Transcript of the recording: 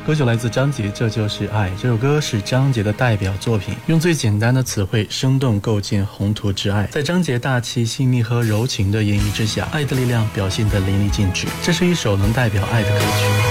歌曲来自张杰，这就是爱。这首歌是张杰的代表作品，用最简单的词汇生动构建宏图之爱。在张杰大气细腻和柔情的演绎之下，爱的力量表现得淋漓尽致。这是一首能代表爱的歌曲。